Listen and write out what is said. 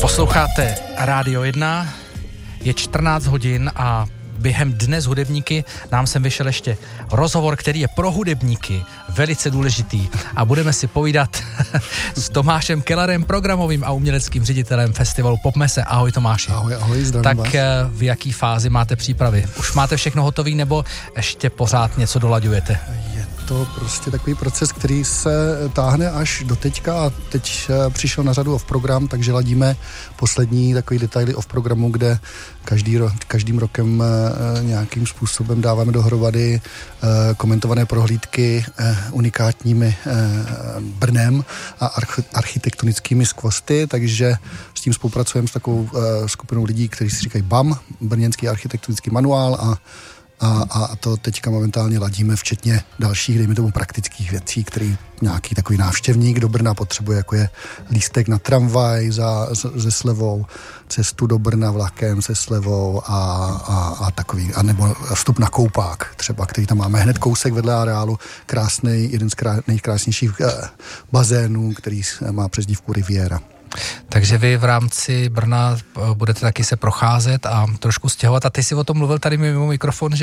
Posloucháte Rádio 1, je 14 hodin a během Dne s hudebníky nám sem vyšel ještě rozhovor, který je pro hudebníky velice důležitý a budeme si povídat s Tomášem Kellerem, programovým a uměleckým ředitelem festivalu Popmese. Ahoj Tomáši. Ahoj, zdravím Tak vás. v jaký fázi máte přípravy? Už máte všechno hotový nebo ještě pořád něco dolaďujete? Je to prostě takový proces, který se táhne až do teďka a teď přišel na řadu off-program, takže ladíme poslední takový detaily off-programu, kde každým rokem nějakým způsobem dáváme dohromady komentované prohlídky unikátními Brnem a architektonickými skvosty, takže s tím spolupracujeme s takovou skupinou lidí, kteří si říkají BAM, Brněnský architektonický manuál a to teďka momentálně ladíme, včetně dalších, dejme tomu, praktických věcí, který nějaký takový návštěvník do Brna potřebuje, jako je lístek na tramvaj se slevou, cestu do Brna vlakem se slevou a takový, anebo vstup na koupák třeba, který tam máme hned kousek vedle areálu, krásný, jeden z nejkrásnějších bazénů, který má přezdívku Riviera. Takže vy v rámci Brna budete taky se procházet a trošku stěhovat. A ty si o tom mluvil tady mimo mikrofon, že